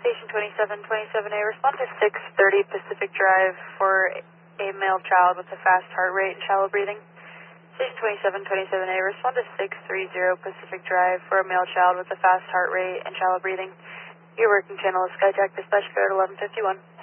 Station 2727A, respond to 630 Pacific Drive for a male child with a fast heart rate and shallow breathing. Station 2727A, respond to 630 Pacific Drive for a male child with a fast heart rate and shallow breathing. Your working channel is Skyjack, dispatch code 1151.